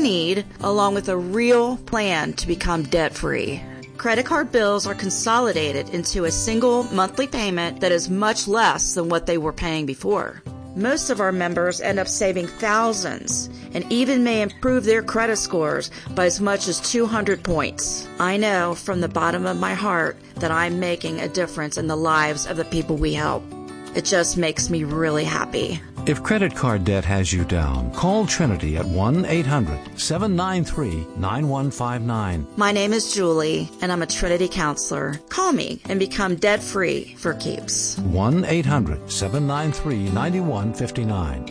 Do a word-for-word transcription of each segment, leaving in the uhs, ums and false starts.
need, along with a real plan to become debt-free. Credit card bills are consolidated into a single monthly payment that is much less than what they were paying before. Most of our members end up saving thousands and even may improve their credit scores by as much as two hundred points. I know from the bottom of my heart that I'm making a difference in the lives of the people we help. It just makes me really happy. If credit card debt has you down, call Trinity at one eight hundred seven nine three nine one five nine. My name is Julie, and I'm a Trinity counselor. Call me and become debt-free for keeps. one eight hundred seven nine three nine one five nine.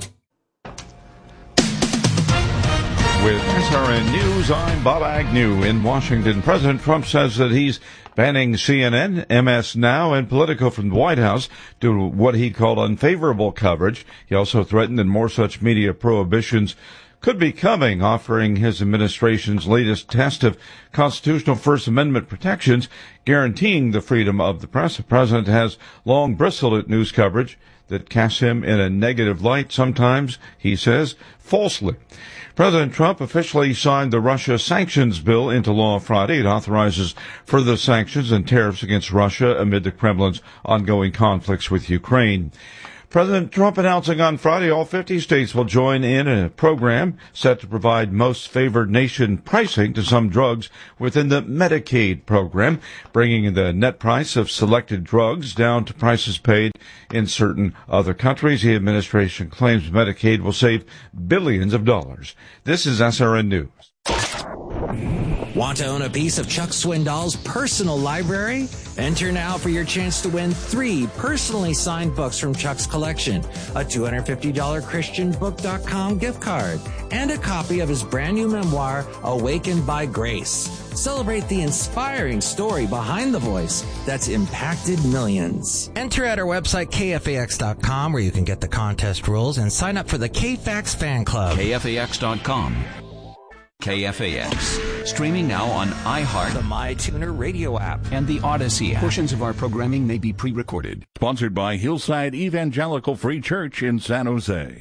With S R N News, I'm Bob Agnew in Washington. President Trump says that he's banning C N N, M S Now, and Politico from the White House due to what he called unfavorable coverage. He also threatened that more such media prohibitions could be coming, offering his administration's latest test of constitutional First Amendment protections, guaranteeing the freedom of the press. The president has long bristled at news coverage that casts him in a negative light, sometimes, he says, falsely. President Trump officially signed the Russia sanctions bill into law Friday. It authorizes further sanctions and tariffs against Russia amid the Kremlin's ongoing conflicts with Ukraine. President Trump announcing on Friday all fifty states will join in a program set to provide most favored nation pricing to some drugs within the Medicaid program, bringing the net price of selected drugs down to prices paid in certain other countries. The administration claims Medicaid will save billions of dollars. This is S R N News. Want to own a piece of Chuck Swindoll's personal library? Enter now for your chance to win three personally signed books from Chuck's collection, a two hundred fifty dollars Christian Book dot com gift card, and a copy of his brand new memoir, Awakened by Grace. Celebrate the inspiring story behind the voice that's impacted millions. Enter at our website, K F A X dot com, where you can get the contest rules and sign up for the K F A X fan club. K F A X dot com. K F A X. Streaming now on iHeart, the MyTuner radio app, and the Odyssey app. Portions of our programming may be pre-recorded. Sponsored by Hillside Evangelical Free Church in San Jose.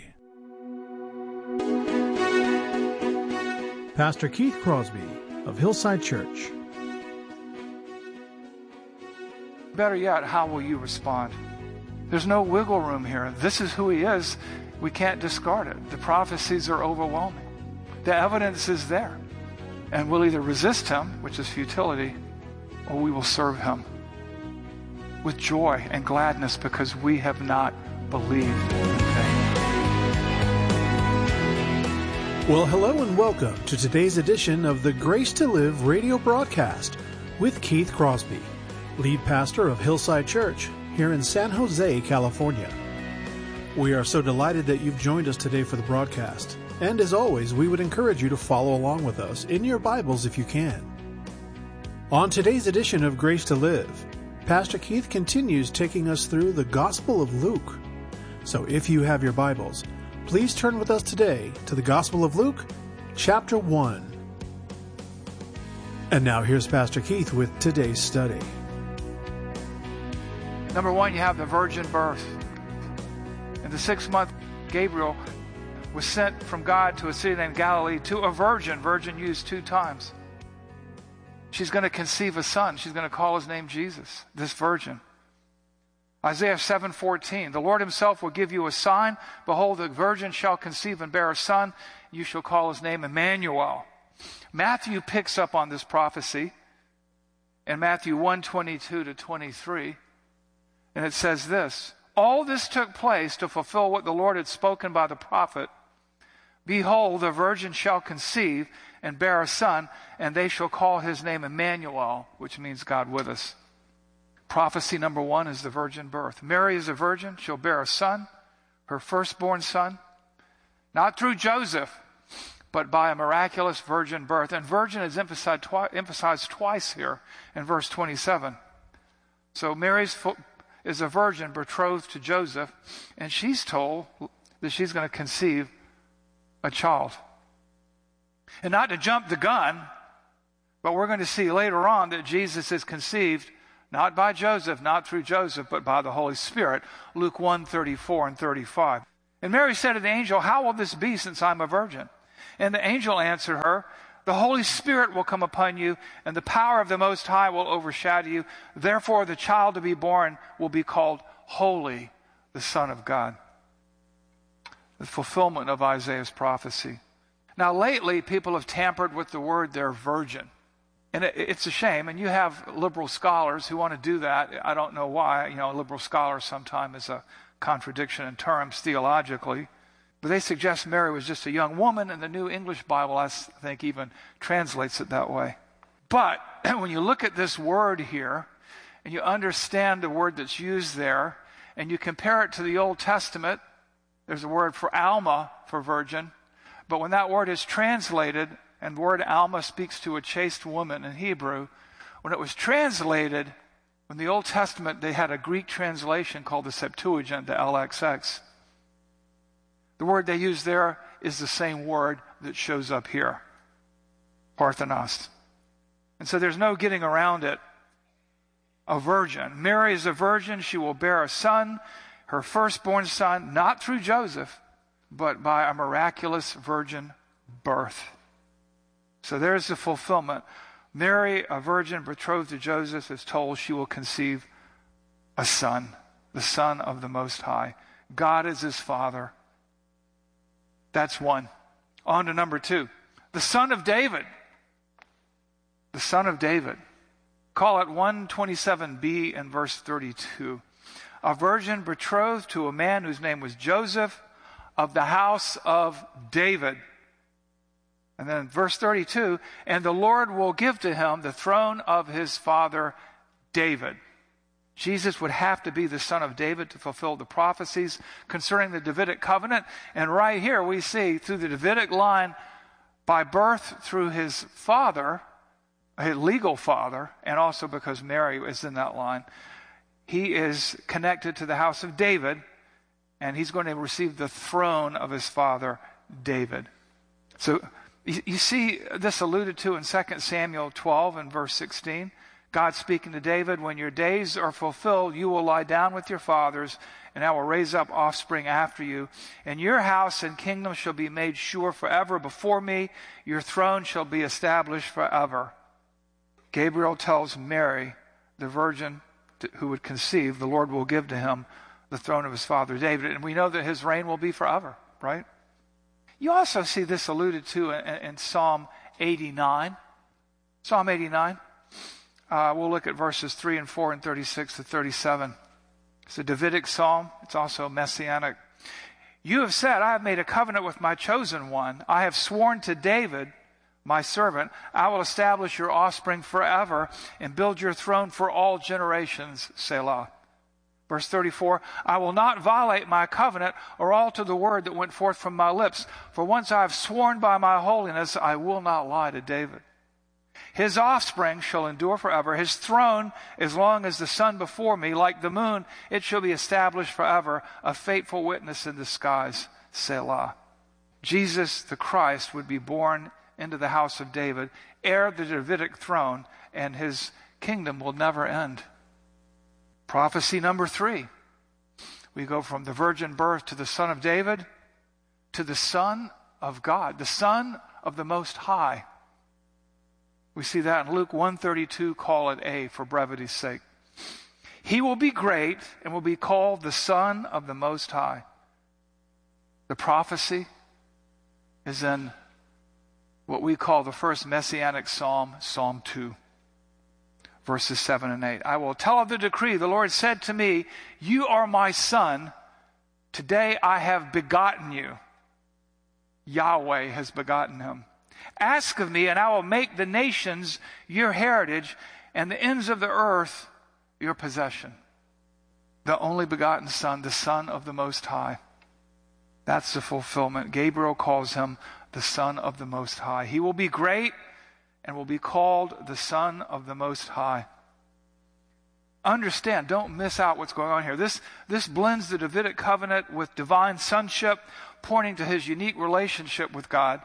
Pastor Keith Crosby of Hillside Church. Better yet, how will you respond? There's no wiggle room here. This is who he is. We can't discard it. The prophecies are overwhelming. The evidence is there. And we'll either resist him, which is futility, or we will serve him with joy and gladness because we have not believed in vain. Well, hello and welcome to today's edition of the Grace to Live radio broadcast with Keith Crosby, lead pastor of Hillside Church here in San Jose, California. We are so delighted that you've joined us today for the broadcast. And as always, we would encourage you to follow along with us in your Bibles if you can. On today's edition of Grace to Live, Pastor Keith continues taking us through the Gospel of Luke. So if you have your Bibles, please turn with us today to the Gospel of Luke, chapter one. And now here's Pastor Keith with today's study. Number one, you have the virgin birth. In the sixth month, Gabriel was sent from God to a city named Galilee to a virgin. Virgin used two times. She's going to conceive a son. She's going to call his name Jesus, this virgin. Isaiah seven fourteen, the Lord himself will give you a sign. Behold, the virgin shall conceive and bear a son. You shall call his name Emmanuel. Matthew picks up on this prophecy in Matthew one twenty-two to twenty-three. And it says this, all this took place to fulfill what the Lord had spoken by the prophet. Behold, the virgin shall conceive and bear a son, and they shall call his name Emmanuel, which means God with us. Prophecy number one is the virgin birth. Mary is a virgin. She'll bear a son, her firstborn son, not through Joseph, but by a miraculous virgin birth. And virgin is emphasized, twi- emphasized twice here in verse twenty-seven. So Mary's fo- is a virgin betrothed to Joseph, and she's told that she's going to conceive a child. And not to jump the gun, but we're going to see later on that Jesus is conceived not by Joseph, not through Joseph, but by the Holy Spirit. Luke one thirty-four and thirty-five. And Mary said to the angel, how will this be since I'm a virgin? And the angel answered her, the Holy Spirit will come upon you, and the power of the Most High will overshadow you. Therefore, the child to be born will be called Holy, the Son of God. The fulfillment of Isaiah's prophecy. Now, lately, people have tampered with the word there, virgin. And it, it's a shame. And you have liberal scholars who want to do that. I don't know why. You know, a liberal scholar sometimes is a contradiction in terms theologically. But they suggest Mary was just a young woman, and the New English Bible, I think, even translates it that way. But when you look at this word here, and you understand the word that's used there, and you compare it to the Old Testament, there's a word for Alma, for virgin. But when that word is translated, and the word Alma speaks to a chaste woman in Hebrew, when it was translated, in the Old Testament, they had a Greek translation called the Septuagint, the L X X. The word they use there is the same word that shows up here, Parthenos. And so there's no getting around it. A virgin. Mary is a virgin. She will bear a son, her firstborn son, not through Joseph, but by a miraculous virgin birth. So there's the fulfillment. Mary, a virgin betrothed to Joseph, is told she will conceive a son, the Son of the Most High. God is his Father. That's one. On to number two. The Son of David. The Son of David. Call it one twenty-seven b in verse thirty-two. A virgin betrothed to a man whose name was Joseph, of the house of David. And then verse thirty-two, and the Lord will give to him the throne of his father David. Jesus would have to be the son of David to fulfill the prophecies concerning the Davidic covenant. And right here we see through the Davidic line, by birth through his father, his legal father, and also because Mary is in that line, he is connected to the house of David, and he's going to receive the throne of his father David. So you, you see this alluded to in Second Samuel twelve and verse sixteen. God speaking to David, when your days are fulfilled, you will lie down with your fathers, and I will raise up offspring after you. And your house and kingdom shall be made sure forever before me. Your throne shall be established forever. Gabriel tells Mary, the virgin who would conceive, the Lord will give to him the throne of his father David. And we know that his reign will be forever, right? You also see this alluded to in, in Psalm eighty-nine. Psalm eighty-nine. Uh, we'll look at verses three and four and thirty-six to thirty-seven. It's a Davidic psalm. It's also messianic. You have said, I have made a covenant with my chosen one. I have sworn to David, my servant, I will establish your offspring forever and build your throne for all generations. Selah. Verse thirty-four, I will not violate my covenant or alter the word that went forth from my lips. For once I have sworn by my holiness, I will not lie to David. His offspring shall endure forever. His throne, as long as the sun before me, like the moon, it shall be established forever, a faithful witness in the skies. Selah. Jesus, the Christ, would be born into the house of David, heir the Davidic throne, and his kingdom will never end. Prophecy number three. We go from the virgin birth to the Son of David to the Son of God, the Son of the Most High. We see that in Luke one thirty-two, call it A for brevity's sake. He will be great and will be called the Son of the Most High. The prophecy is in what we call the first messianic psalm, Psalm two, verses seven and eight. I will tell of the decree. The Lord said to me, you are my son. Today I have begotten you. Yahweh has begotten him. Ask of me, and I will make the nations your heritage, and the ends of the earth your possession. The only begotten Son, the Son of the Most High. That's the fulfillment. Gabriel calls him the Son of the Most High. He will be great and will be called the Son of the Most High. Understand, don't miss out what's going on here. This, this blends the Davidic covenant with divine sonship, pointing to his unique relationship with God.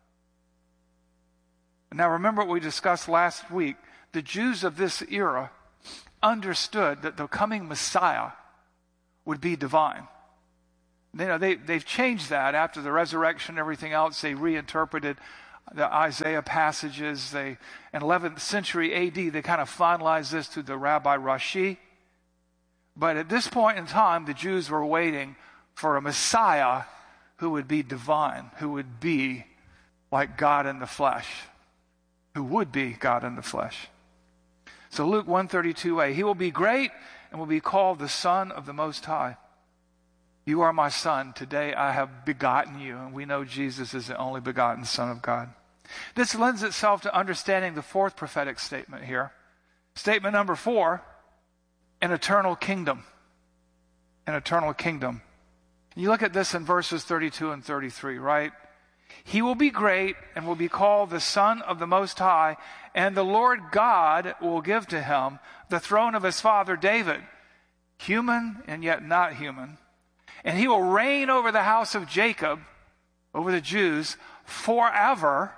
Now remember what we discussed last week. The Jews of this era understood that the coming Messiah would be divine. You know, they, they've changed that after the resurrection and everything else. They reinterpreted the Isaiah passages. They, in eleventh century A D, they kind of finalized this through the Rabbi Rashi. But at this point in time, the Jews were waiting for a Messiah who would be divine, who would be like God in the flesh, who would be God in the flesh. So Luke one thirty-two a, he will be great and will be called the Son of the Most High. You are my son. Today I have begotten you. And we know Jesus is the only begotten Son of God. This lends itself to understanding the fourth prophetic statement here. Statement number four, an eternal kingdom. An eternal kingdom. You look at this in verses thirty-two and thirty-three, right? He will be great and will be called the Son of the Most High, and the Lord God will give to him the throne of his father David, human and yet not human. And he will reign over the house of Jacob, over the Jews, forever.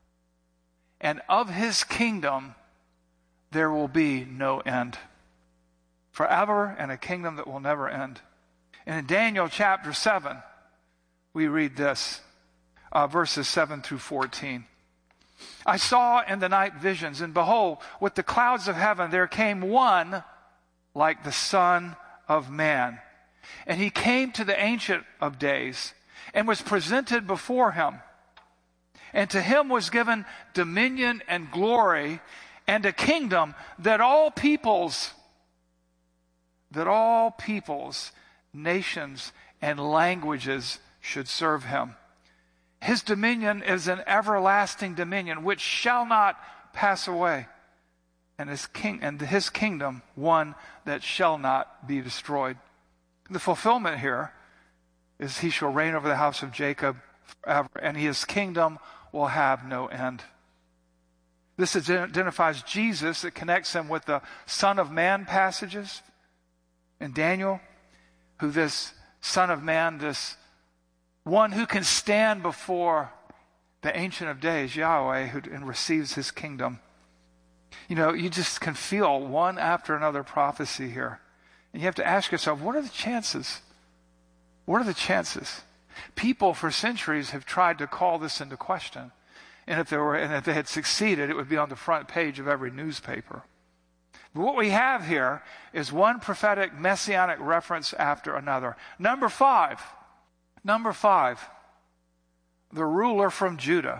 And of his kingdom there will be no end. Forever, and a kingdom that will never end. And in Daniel chapter seven, we read this, uh, verses seven through fourteen. I saw in the night visions, and behold, with the clouds of heaven there came one like the Son of Man. And he came to the Ancient of Days and was presented before him. And to him was given dominion and glory and a kingdom that all peoples, that all peoples, nations, and languages should serve him. His dominion is an everlasting dominion which shall not pass away, and his king and his kingdom one that shall not be destroyed. The fulfillment here is he shall reign over the house of Jacob forever, and his kingdom will have no end. This identifies Jesus. It connects him with the Son of Man passages in Daniel, who this Son of Man, this one who can stand before the Ancient of Days, Yahweh, who and receives his kingdom. You know, you just can feel one after another prophecy here. And you have to ask yourself, what are the chances? What are the chances? People for centuries have tried to call this into question. And if, there were, and if they had succeeded, it would be on the front page of every newspaper. But what we have here is one prophetic messianic reference after another. Number five. Number five. The ruler from Judah.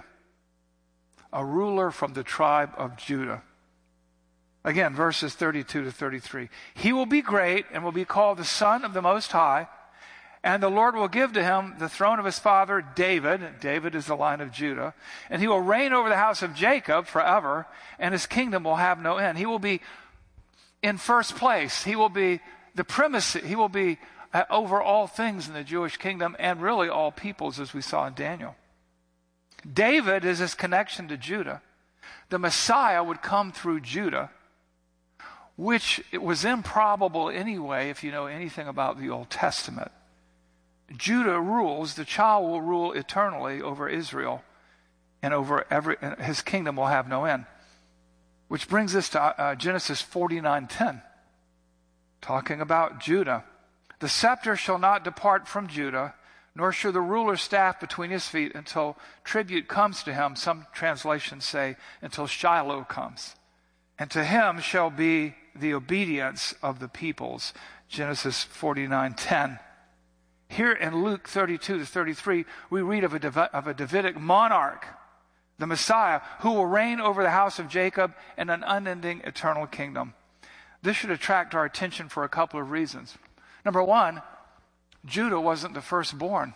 A ruler from the tribe of Judah. Again, verses thirty-two to thirty-three. He will be great and will be called the Son of the Most High, and the Lord will give to him the throne of his father David. David is the line of Judah. And he will reign over the house of Jacob forever, and his kingdom will have no end. He will be in first place. He will be the primacy. He will be uh, over all things in the Jewish kingdom and really all peoples, as we saw in Daniel. David is his connection to Judah. The Messiah would come through Judah, which it was improbable anyway if you know anything about the Old Testament. Judah rules, the child will rule eternally over Israel, and over every, and his kingdom will have no end. Which brings us to uh, Genesis forty-nine ten, talking about Judah. The scepter shall not depart from Judah, nor shall the ruler's staff between his feet until tribute comes to him. Some translations say until Shiloh comes. And to him shall be the obedience of the peoples. Genesis forty-nine ten. Here in Luke thirty-two to thirty-three, we read of a, Dav- of a Davidic monarch, the Messiah, who will reign over the house of Jacob in an unending eternal kingdom. This should attract our attention for a couple of reasons. Number one, Judah wasn't the firstborn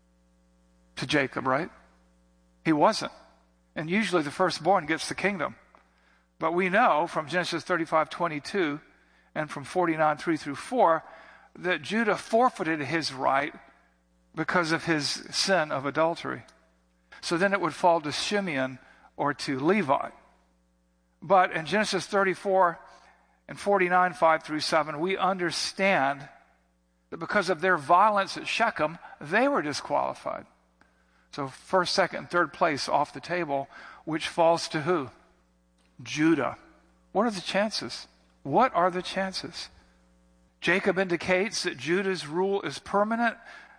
to Jacob, right? He wasn't. And usually the firstborn gets the kingdom. But we know from Genesis thirty-five twenty-two and from forty-nine three through four that Judah forfeited his right because of his sin of adultery. So then it would fall to Shimeon or to Levi. But in Genesis thirty-four and forty-nine five through seven, we understand that because of their violence at Shechem, they were disqualified. So first, second, and third place off the table, which falls to who? Judah. What are the chances? What are the chances? Jacob indicates that Judah's rule is permanent.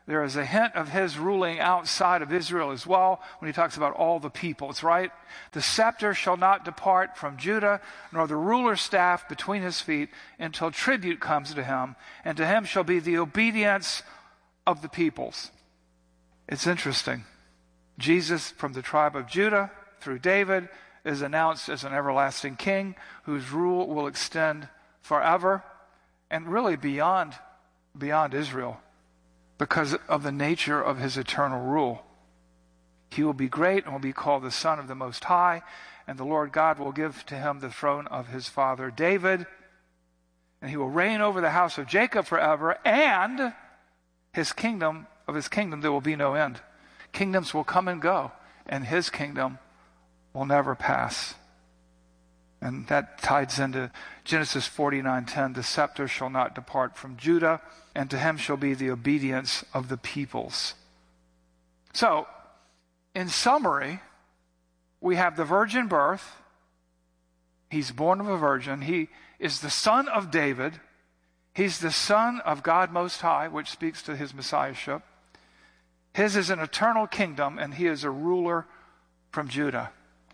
there is a hint of his ruling outside of Israel as well when he talks about all the peoples, right? The scepter shall not depart from Judah, nor the ruler's staff between his feet, until tribute comes to him, and to him shall be the obedience of the peoples. It's interesting. Jesus, from the tribe of Judah through David, is announced as an everlasting king whose rule will extend forever and really beyond, beyond Israel, because of the nature of his eternal rule. He will be great and will be called the Son of the Most High, and the Lord God will give to him the throne of his father David, and he will reign over the house of Jacob forever, and his kingdom, of his kingdom there will be no end. Kingdoms will come and go, and his kingdom will never pass. And that ties into Genesis forty-nine ten. The scepter shall not depart from Judah, and to him shall be the obedience of the peoples. So, in summary, we have the virgin birth. He's born of a virgin. He is the son of David. He's the son of God Most High, which speaks to his messiahship. His is an eternal kingdom, and he is a ruler from Judah.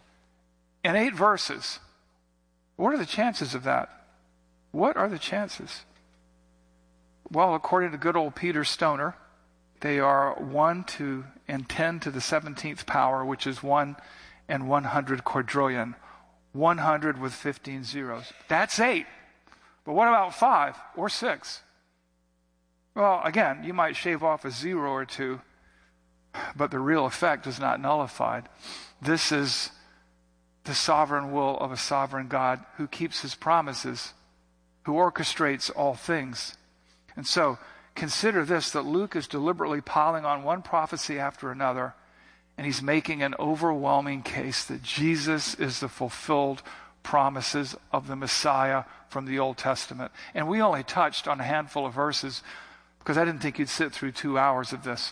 In eight verses, what are the chances of that? What are the chances? Well, according to good old Peter Stoner, they are one to and ten to the seventeenth power, which is one and one hundred quadrillion. one hundred with fifteen zeros. That's eight. But what about five or six? Well, again, you might shave off a zero or two, but the real effect is not nullified. This is the sovereign will of a sovereign God who keeps his promises, who orchestrates all things. And so, consider this, that Luke is deliberately piling on one prophecy after another, and he's making an overwhelming case that Jesus is the fulfilled promises of the Messiah from the Old Testament. And we only touched on a handful of verses because I didn't think you'd sit through two hours of this.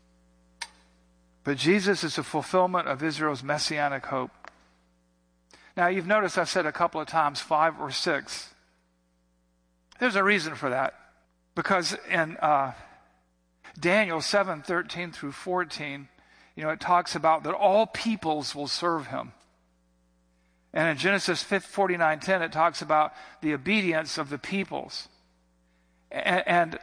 But Jesus is the fulfillment of Israel's messianic hope. Now, you've noticed I've said a couple of times five or six. There's a reason for that. Because in uh, Daniel seven thirteen through fourteen, you know, it talks about that all peoples will serve him. And in Genesis forty-nine ten, it talks about the obedience of the peoples. And, and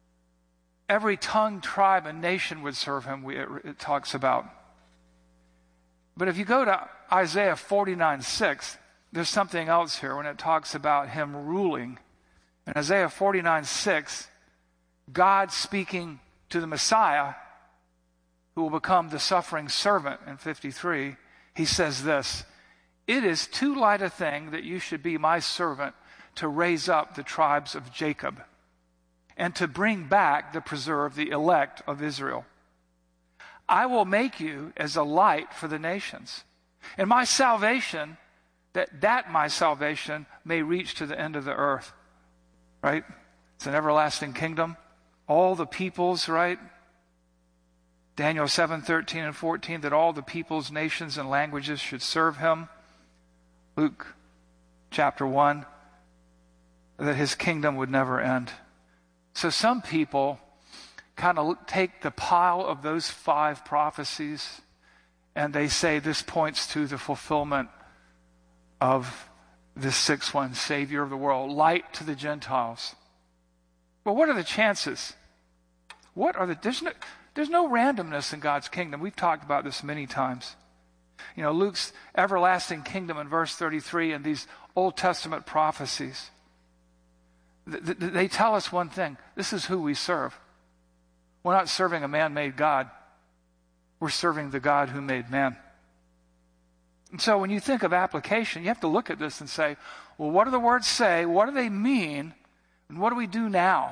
every tongue, tribe, and nation would serve him, we, it, it talks about. But if you go to Isaiah forty-nine six, there's something else here when it talks about him ruling. In Isaiah forty-nine six, God speaking to the Messiah, who will become the suffering servant in fifty-three, he says this, "It is too light a thing that you should be my servant to raise up the tribes of Jacob and to bring back the preserved, the elect of Israel. I will make you as a light for the nations, and my salvation, that, that my salvation may reach to the end of the earth." Right? It's an everlasting kingdom. All the peoples, right? Daniel seven thirteen and fourteen, that all the peoples, nations, and languages should serve him. Luke chapter one, that his kingdom would never end. So some people kind of take the pile of those five prophecies and they say this points to the fulfillment of this sixth one, Savior of the world, light to the Gentiles. Well, what are the chances? What are the, there's no, there's no randomness in God's kingdom. We've talked about this many times. You know, Luke's everlasting kingdom in verse thirty-three and these Old Testament prophecies, th- th- they tell us one thing. This is who we serve. We're not serving a man-made God. We're serving the God who made man. And so when you think of application, you have to look at this and say, well, what do the words say? What do they mean? And what do we do now?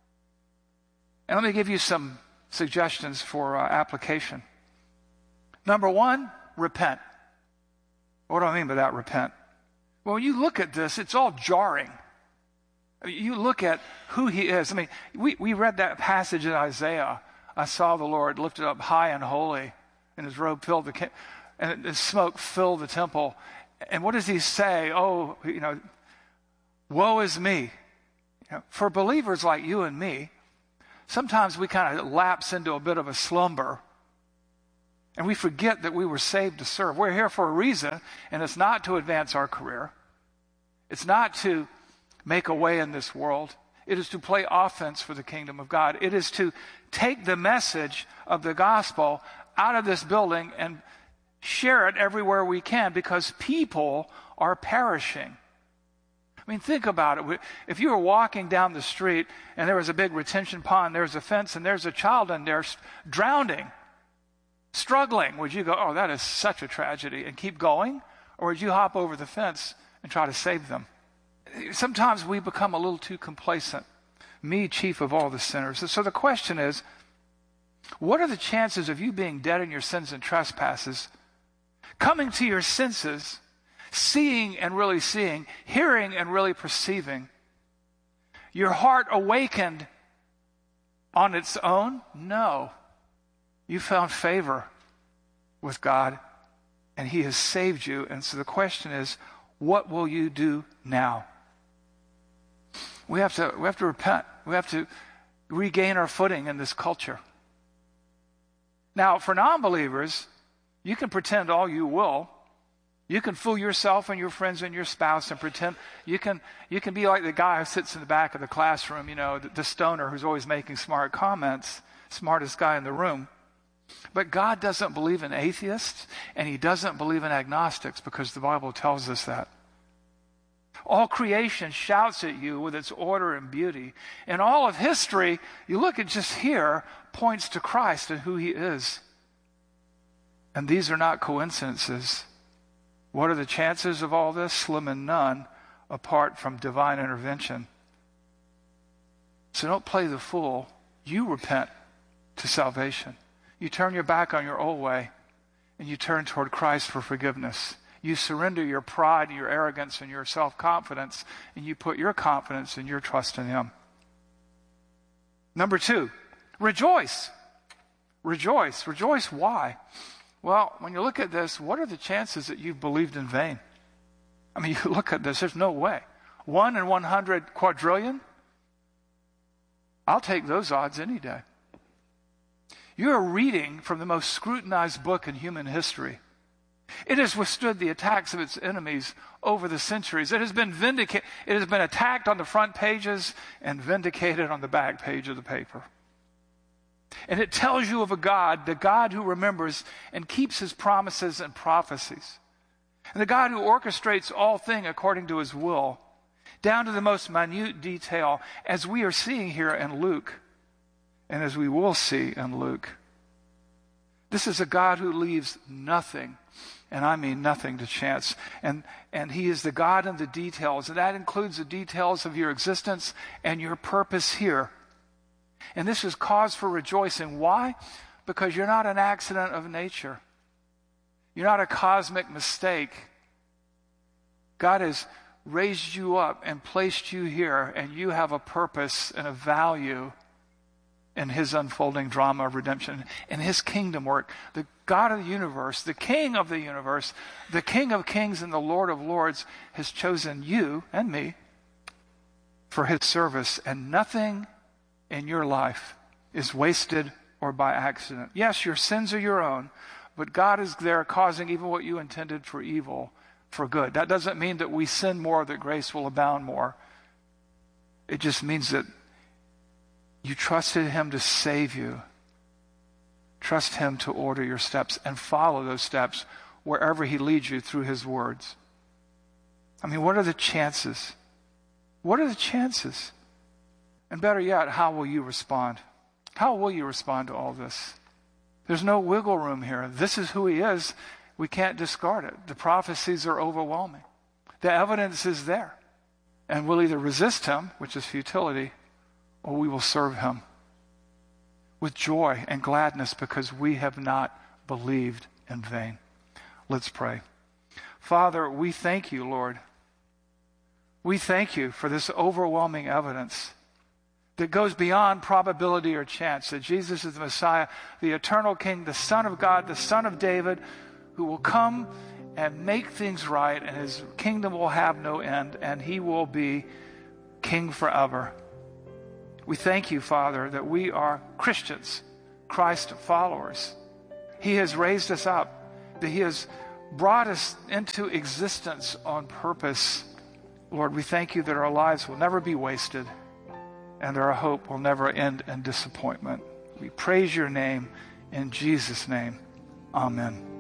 And let me give you some suggestions for uh, application. Number one, repent. What do I mean by that, repent? Well, when you look at this, it's all jarring. I mean, you look at who he is. I mean, we, we read that passage in Isaiah. I saw the Lord lifted up high and holy, and his robe filled the... and the smoke filled the temple. And what does he say? Oh, you know, woe is me. You know, for believers like you and me, Sometimes we kind of lapse into a bit of a slumber, and we forget that we were saved to serve. We're here for a reason, and it's not to advance our career. It's not to make a way in this world. It is to play offense for the kingdom of God. It is to take the message of the gospel out of this building and share it everywhere we can, because people are perishing. I mean, think about it. If you were walking down the street and there was a big retention pond, there's a fence, and there's a child in there drowning, struggling, would you go, oh, that is such a tragedy, and keep going? Or would you hop over the fence and try to save them? Sometimes we become a little too complacent. Me, chief of all the sinners. So the question is, what are the chances of you being dead in your sins and trespasses, coming to your senses, seeing and really seeing, hearing and really perceiving, your heart awakened on its own? No. You found favor with God, and He has saved you. And so the question is, what will you do now? We have to, we have to repent. We have to regain our footing in this culture. Now, for non-believers, you can pretend all you will. You can fool yourself and your friends and your spouse and pretend. You can, you can be like the guy who sits in the back of the classroom, you know, the, the stoner who's always making smart comments, smartest guy in the room. But God doesn't believe in atheists, and He doesn't believe in agnostics, because the Bible tells us that. All creation shouts at you with its order and beauty. And all of history, you look at just here, points to Christ and who He is. And these are not coincidences. What are the chances of all this? Slim and none, apart from divine intervention. So don't play the fool. You repent to salvation. You turn your back on your old way, and you turn toward Christ for forgiveness. You surrender your pride, your arrogance, and your self-confidence, and you put your confidence and your trust in Him. Number two, rejoice. Rejoice. Rejoice. Why? Well, when you look at this, what are the chances that you've believed in vain? I mean, you look at this, there's no way. One in one hundred quadrillion? I'll take those odds any day. You're reading from the most scrutinized book in human history. It has withstood the attacks of its enemies over the centuries. It has been vindicated. It has been attacked on the front pages and vindicated on the back page of the paper. And it tells you of a God, the God who remembers and keeps His promises and prophecies. And the God who orchestrates all things according to His will, down to the most minute detail, as we are seeing here in Luke, and as we will see in Luke. This is a God who leaves nothing, and I mean nothing, to chance. And, and He is the God in the details, and that includes the details of your existence and your purpose here. And this is cause for rejoicing. Why? Because you're not an accident of nature. You're not a cosmic mistake. God has raised you up and placed you here, and you have a purpose and a value in His unfolding drama of redemption, in His kingdom work. The God of the universe, the King of the universe, the King of kings and the Lord of lords has chosen you and me for His service, and nothing in your life is wasted or by accident. Yes, your sins are your own, but God is there causing even what you intended for evil for good. That doesn't mean that we sin more, that grace will abound more. It just means that you trusted Him to save you. Trust Him to order your steps and follow those steps wherever He leads you through His words. I mean, what are the chances? What are the chances? And better yet, how will you respond? How will you respond to all this? There's no wiggle room here. This is who He is. We can't discard it. The prophecies are overwhelming. The evidence is there. And we'll either resist Him, which is futility, or we will serve Him with joy and gladness, because we have not believed in vain. Let's pray. Father, we thank You, Lord. We thank You for this overwhelming evidence that goes beyond probability or chance, that Jesus is the Messiah, the eternal King, the Son of God, the Son of David, who will come and make things right, and His kingdom will have no end, and He will be King forever. We thank you, Father, that we are Christians, Christ followers. He has raised us up, that He has brought us into existence on purpose. Lord, we thank you that our lives will never be wasted and that our hope will never end in disappointment. We praise your name in Jesus' name. Amen.